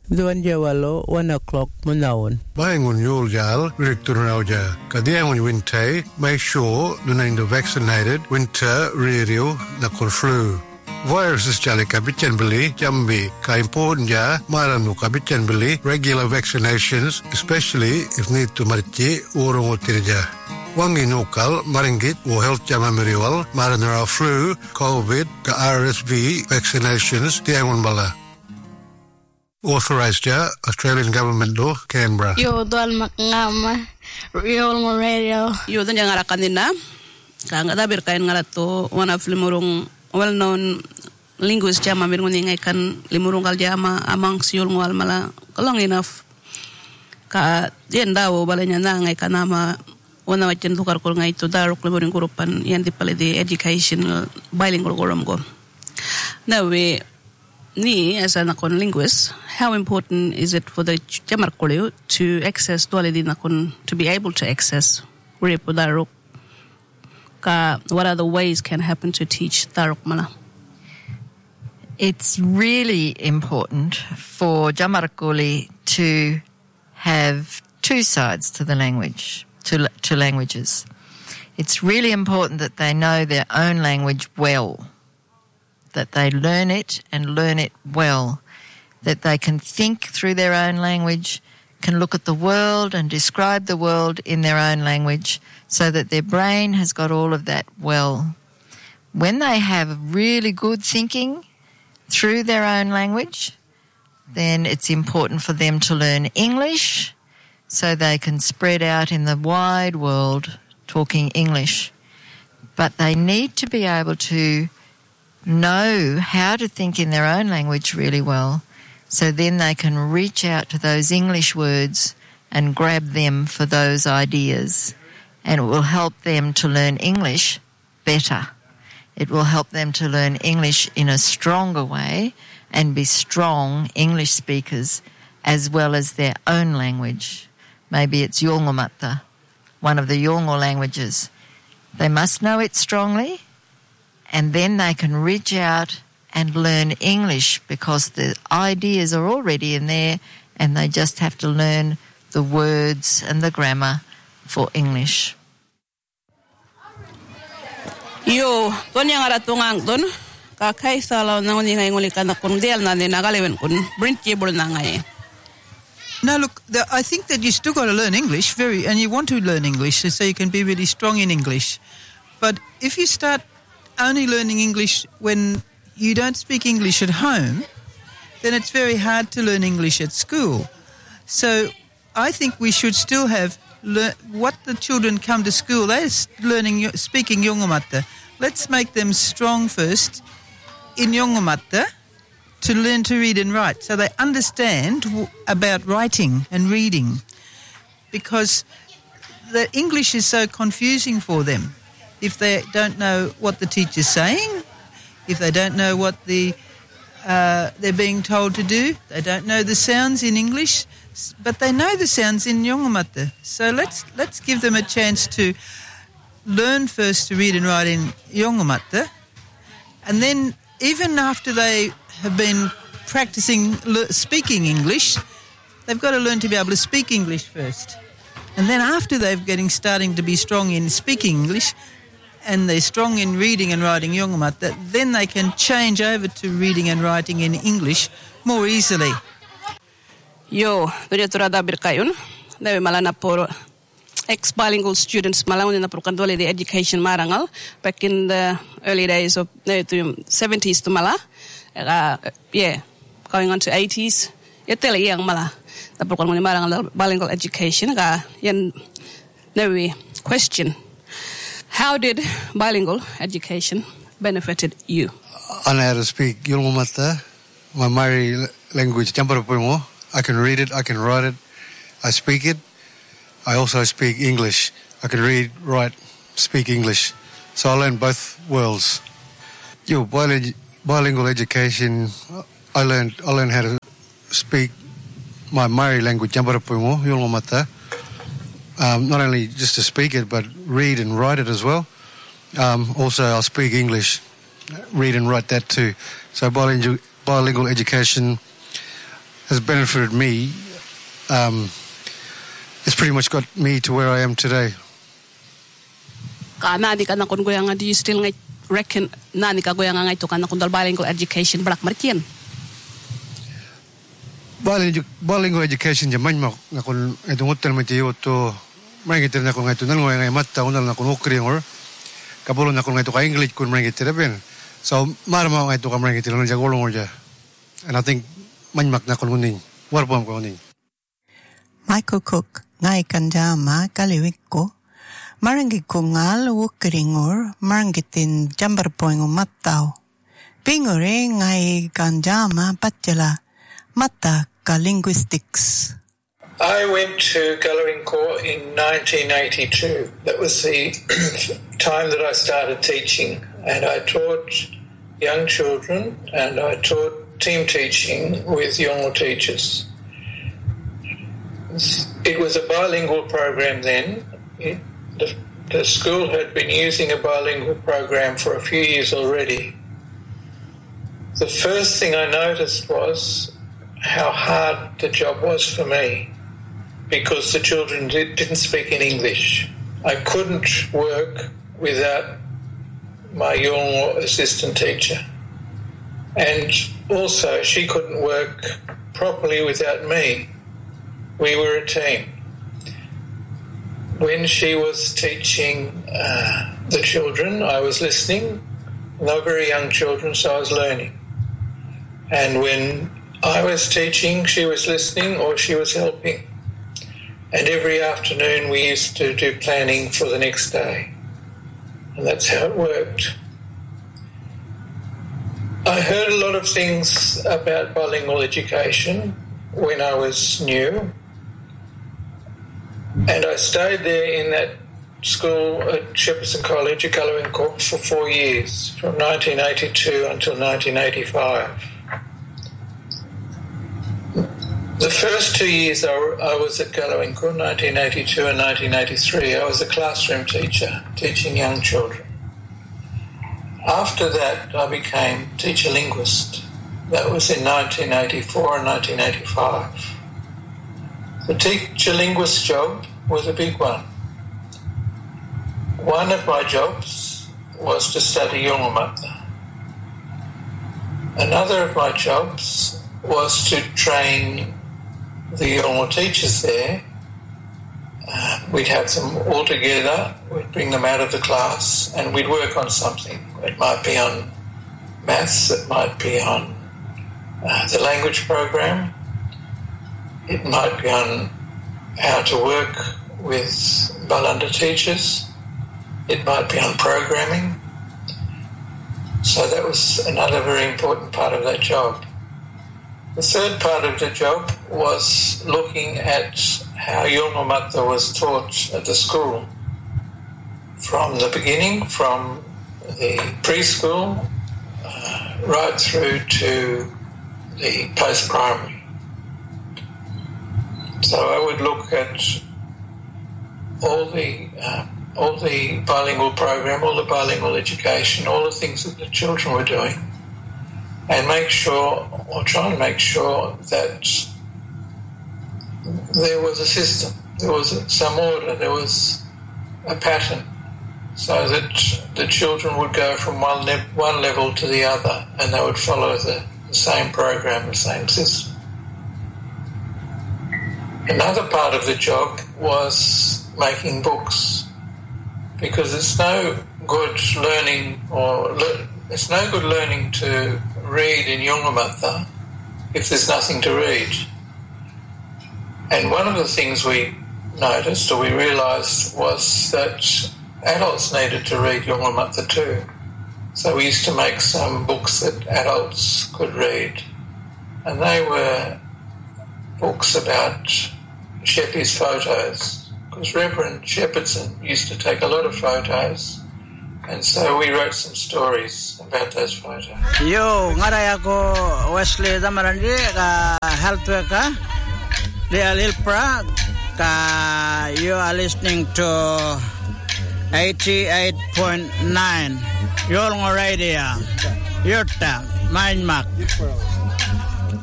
Duan Jawalo 1 o'clock Munawan. Bayangun Yuljal, Rikturauja, Kadiangun Winte, make sure the vaccinated winter radio nakon flu. Viruses jali kabitan beli, jambi, ka important ja, maranu kabitan beli, regular vaccinations, especially if need to mariti urung utirja. Wangi nukal, maringit, or health jama meriwal, maranara flu, COVID, ka RSV vaccinations, diangun bala. Authorised ja, Australian Government law, Canberra. Yo doal makngama, real mo radio. Yo dan yang arakan dina, kang ada berkain ngarato, one of limurung well-known linguist jama mirnguning kan limurung kal jama amang siul ngwal mala long enough ka yen dawo balanya na ngai kanama wana wachen tukar ko ngai to daruk limuring kurupan yan di pala di educational bilingual gorom go. Now we ni as an akon linguist, how important is it for the jamar koleo to access duality nakon to be able to access repo daruk? What other ways can happen to teach Daruk Mala? It's really important for Jamarkuli to have two sides to the language, to languages. It's really important that they know their own language well, that they learn it and learn it well, that they can think through their own language, can look at the world and describe the world in their own language, so that their brain has got all of that well. When they have really good thinking through their own language, then it's important for them to learn English so they can spread out in the wide world talking English. But they need to be able to know how to think in their own language really well, so then they can reach out to those English words and grab them for those ideas. And it will help them to learn English better. It will help them to learn English in a stronger way and be strong English speakers as well as their own language. Maybe it's Yolngu Matta, one of the Yolngu languages. They must know it strongly, and then they can reach out and learn English because the ideas are already in there, and they just have to learn the words and the grammar for English. Yo, ton yang aratungang ton, kakai salaw na ngoni ngai ngoli kana kun del na ni nagalewen kun brinti bol na ngai. Now look, I think that you still got to learn English, and you want to learn English so you can be really strong in English. But if you start only learning English when you don't speak English at home, then it's very hard to learn English at school. So I think we should still have what the children come to school, they're speaking Yolngu Matta. Let's make them strong first in Yolngu Matta to learn to read and write, so they understand about writing and reading, because the English is so confusing for them. If they don't know what the teacher's saying, if they don't know what they're being told to do, they don't know the sounds in English, but they know the sounds in Yolngu Matta. So let's give them a chance to learn first to read and write in Yolngu Matta, and then even after they have been practicing speaking English, they've got to learn to be able to speak English first. And then after they're starting to be strong in speaking English, and they're strong in reading and writing Yolngu Matta, then they can change over to reading and writing in English more easily. Yo, doja turada berkayun, dawe malana por ex-bilingual students malawan na por kandole the education marangal back in the early days of the 70s to mala, going on to 80s. Yetele yang mala, na por kandole marangal bilingual education ga yan dawe question. How did bilingual education benefited you? I know how to speak Yolngu Matta, my Māori language, Jamparapuymo. I can read it, I can write it, I speak it. I also speak English. I can read, write, speak English. So I learned both worlds. Bilingual education, I learned how to speak my Māori language, Jamparapuymo, Yolngu Matta. Not only just to speak it, but read and write it as well. Also, I'll speak English, read and write that too. So bilingual education has benefited me. It's pretty much got me to where I am today. Nani ka na kun goyang, do you still reckon nani ka goyang ngay to ka na kun bilingual education balak markian? Bilingual education jaman mo na kun itong hotel mo tiyo to maringitir na kun ngay to nalungoy ngay mata unal na kun okringor kapulon na kun ngay to ka English kun maringitir ben. So marama ngay to ka maringitir na jagolong orja. And I think manmak na kun kuning warpam ko kuning. Michael Cook ngay kanjama kaliwiko marangi ko ngal wukringor marangitin jambar poingo matao. Pingore ngay kanjama patjala mata ka linguistics. I went to Galarincourt in 1982. That was the time that I started teaching, and I taught young children and I taught team teaching with Yolngu teachers. It was a bilingual program then. The school had been using a bilingual program for a few years already. The first thing I noticed was how hard the job was for me because the children didn't speak in English. I couldn't work without my Yolngu assistant teacher. And also she couldn't work properly without me. We were a team. When she was teaching the children, I was listening. They were very young children, so I was learning. And when I was teaching, she was listening or she was helping. And every afternoon we used to do planning for the next day. And that's how it worked. I heard a lot of things about bilingual education when I was new. And I stayed there in that school at Shepperson College at Galarincourt for 4 years, from 1982 until 1985. The first 2 years I was at Galarincourt, 1982 and 1983, I was a classroom teacher, teaching young children. After that, I became teacher linguist. That was in 1984 and 1985. The teacher linguist job was a big one. One of my jobs was to study Yolngu Matha. Another of my jobs was to train the Yolngu teachers there. We'd have them all together, we'd bring them out of the class and we'd work on something. It might be on maths, it might be on the language program, it might be on how to work with Balanda teachers, it might be on programming. So that was another very important part of that job. The third part of the job was looking at how Yolngu Matha was taught at the school. From the beginning, from the preschool, right through to the post-primary. So I would look at all the bilingual program, all the bilingual education, all the things that the children were doing, and make sure, or try and make sure that there was a system, there was some order, there was a pattern, so that the children would go from one level to the other and they would follow the same program, the same system. Another part of the job was making books, because it's no good learning to read in Yolngu Matha if there's nothing to read. And one of the things we noticed or we realised was that adults needed to read Yolngu Matha too. So we used to make some books that adults could read, and they were books about Sheppy's photos, because Reverend Shepherdson used to take a lot of photos, and so we wrote some stories about those photos. Yo, ngaray ako Wesley Damarandi, ka health worker, di Alilpra, ka you are listening to 88.9 Yolngu Radio, Yurta, Mindmark.